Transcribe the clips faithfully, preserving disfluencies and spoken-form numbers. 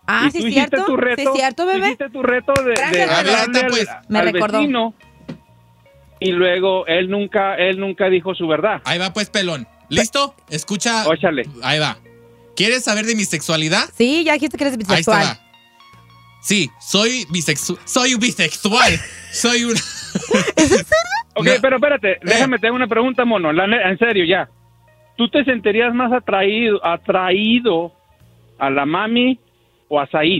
Ah, y sí, tú cierto. hiciste tu reto, Sí, cierto, bebé. Hiciste tu reto de, de Gracias, bebé. hablarle al, Pues, me al recordó. vecino y luego él nunca, él nunca dijo su verdad. Ahí va pues, pelón. ¿Listo? Escucha. Óchale. Ahí va. ¿Quieres saber de mi sexualidad? Sí, ya dijiste que eres bisexual. Ahí está. Sí, soy bisexual. Soy bisexual. Soy un... ¿Es en serio? Ok, No. pero espérate, Eh. déjame te hago una pregunta, mono. La ne- en serio, ya. ¿Tú te sentirías más atraído, atraído a la mami o a Said?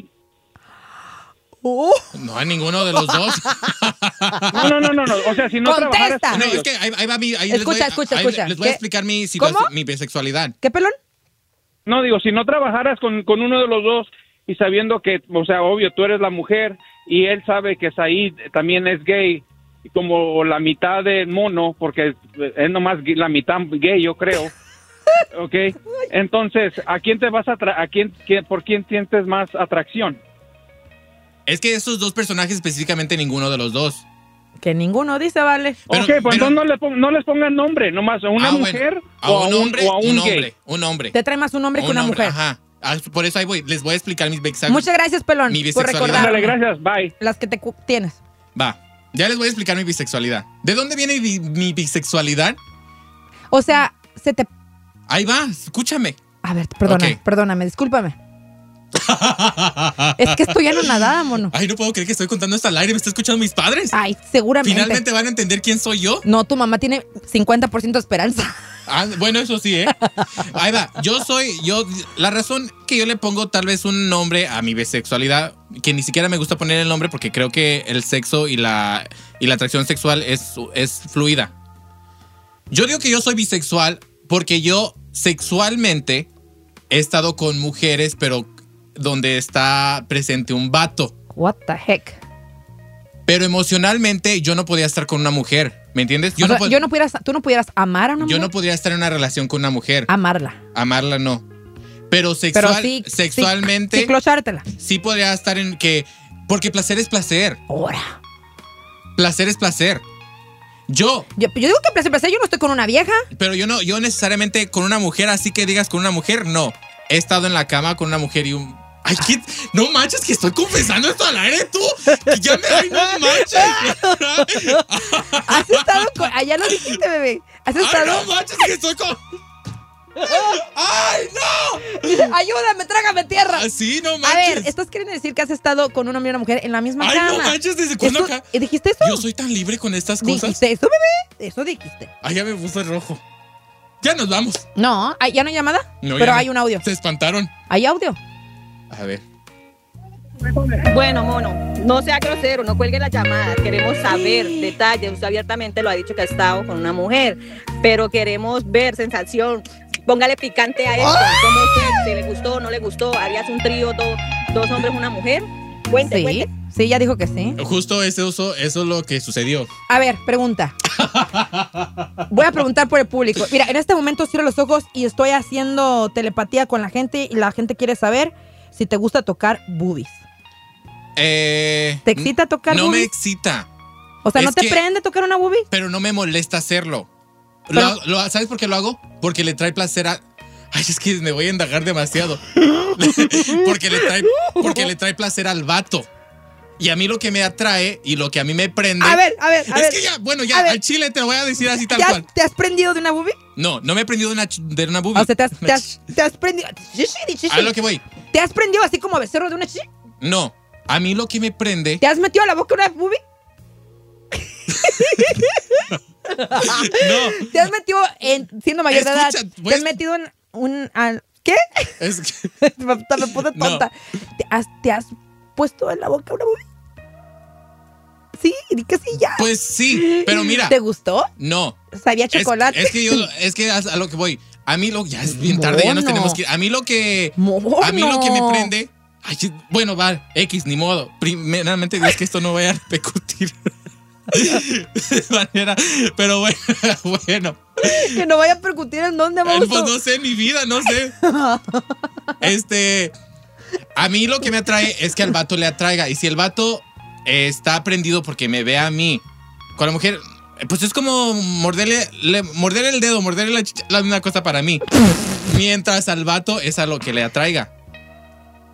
Oh. No, a ninguno de los dos. No, no, no, no, no. O sea, si no Contesta. trabajaras con No, ellos. es que ahí, ahí va mi... Ahí Escucha, les voy, escucha, ahí escucha. Les voy a ¿Qué? explicar mi, situación, ¿Cómo? mi bisexualidad. ¿Qué, pelón? No, digo, si no trabajaras con, con uno de los dos y sabiendo que, o sea, obvio, tú eres la mujer y él sabe que Said también es gay, como la mitad de mono, porque es nomás gay- la mitad gay, yo creo. ¿Ok? Entonces, ¿a quién te vas a tra- a quién, quién- por quién sientes más atracción? Es que esos dos personajes específicamente ninguno de los dos. Que ninguno dice, vale. Pero- ok, pues pero- entonces no, le pon- no les pongan nombre, nomás a una Ah, bueno. mujer A o, un a un, hombre, o a un, un gay. hombre, un hombre. Te trae más un hombre que Un una hombre, mujer. Ajá. Ah, por eso ahí voy. Les voy a explicar mis bisexualidades. Muchas gracias, pelón, Mi por bisexualidad. Ándale, recordar gracias, bye. las que te cu- tienes. Va. Ya les voy a explicar mi bisexualidad. ¿De dónde viene mi, mi bisexualidad? O sea, se te... Ahí va, escúchame. A ver, perdona, Ok. perdóname, discúlpame. Es que estoy anonadada, mono. Ay, no puedo creer que estoy contando esto al aire. ¿Me está escuchando mis padres? Ay, seguramente. Finalmente van a entender quién soy yo. No, tu mamá tiene cincuenta por ciento de esperanza. Ah, bueno, eso sí, ¿eh? Ahí va. Yo soy, yo, la razón que yo le pongo tal vez un nombre a mi bisexualidad, que ni siquiera me gusta poner el nombre porque creo que el sexo y la, y la atracción sexual es, es fluida. Yo digo que yo soy bisexual porque yo sexualmente he estado con mujeres, pero donde está presente un vato. What the heck. Pero emocionalmente yo no podía estar con una mujer, ¿me entiendes? Yo, O sea, no, pod- yo no pudieras, tú no pudieras amar a una yo mujer. no podría estar en una relación con una mujer. Amarla. Amarla no. Pero, Pero sexual, sí, sexualmente sí, sí, clochártela. podría estar en que... Porque placer es placer. Ahora. Placer es placer. Yo, Yo, yo digo que placer, placer, yo no estoy con una vieja. pero yo no, yo necesariamente con una mujer, así que digas con una mujer, no. He estado en la cama con una mujer y un... Ay, ¿qué? No manches, que estoy confesando esto al aire, tú. Que ya me... Ay, no manches. Has estado con... Allá lo dijiste, bebé. Has Ay, estado... no manches, que estoy con... ¡Ay, no! Ayúdame, trágame tierra. Así, no A manches. ver, ¿estás queriendo decir que has estado con un hombre y una mujer en la misma Ay, cama? no manches, ¿desde cuándo Eso- acá? ¿Y dijiste eso? Yo soy tan libre con estas cosas. ¿Dijiste eso, bebé? Eso dijiste. Ay, ya me puse rojo. Ya nos vamos. No, ¿hay- ¿ya no hay llamada? No, Pero ya no. hay un audio. Se espantaron. ¿Hay audio? A ver. Bueno, mono, no sea grosero, no cuelgue la llamada. Queremos saber detalles. Usted abiertamente lo ha dicho que ha estado con una mujer, pero queremos ver sensación. Póngale picante a esto. ¿Cómo fue? ¿Se le gustó? ¿No le gustó? ¿Harías un trío, do- dos hombres, una mujer? Cuente, Sí, cuente. sí, ya dijo que sí. Justo eso, eso es lo que sucedió. A ver, pregunta. Voy a preguntar por el público. Mira, en este momento cierro los ojos y estoy haciendo telepatía con la gente y la gente quiere saber si te gusta tocar boobies. Eh, ¿Te excita tocar No me boobies? excita, O sea, ¿no es te que- prende tocar una boobie? pero no me molesta hacerlo. Lo Pero- hago- lo- ¿Sabes por qué lo hago? Porque le trae placer a... Ay, es que me voy a indagar demasiado. porque, le trae, porque le trae placer al vato. Y a mí lo que me atrae y lo que a mí me prende... A ver, a ver, a es ver. que ya, bueno, A ya, ver. al chile te lo voy a decir así tal ¿Te has, cual. te has prendido de una boobie? No, no me he prendido de una, ch- de una boobie. O sea, te has, te has, te has prendido... A lo que voy. ¿Te has prendido así como becerro de una chichi? No, a mí lo que me prende... ¿Te has metido a la boca una boobie? No, ¿Te has metido, en, siendo mayor de edad, Escucha, voy te has a- metido en un... al- ¿Qué? es que... me, me puse No. tonta. ¿Te has, ¿Te has puesto en la boca una boobie? Sí, di que sí, ya. Pues sí, pero mira... ¿Te gustó? No. Sabía Es, chocolate. es que yo, es que a, a lo que voy. A mí lo, ya es bien tarde, ya nos Mono. tenemos que ir. A mí lo que, Mono. a mí lo que me prende, ay, bueno, va, X, ni modo. Primeramente Dios que esto no vaya a repercutir de manera, pero bueno, bueno. Que no vaya a percutir en dónde, Eh, vamos. Pues no sé, mi vida, no sé. Este, a mí lo que me atrae es que al vato le atraiga. Y si el vato eh, está prendido porque me ve a mí, con la mujer, pues es como morderle, le- morderle el dedo, morderle la chicha, la misma cosa para mí. Mientras al vato es a lo que le atraiga.